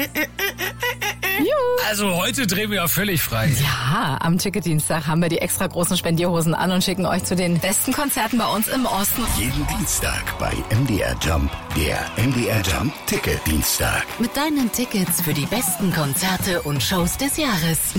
Also heute drehen wir ja völlig frei. Ja, am Ticketdienstag haben wir die extra großen Spendierhosen an und schicken euch zu den besten Konzerten bei uns im Osten. Jeden Dienstag bei MDR Jump, der MDR Jump Ticketdienstag. Mit deinen Tickets für die besten Konzerte und Shows des Jahres.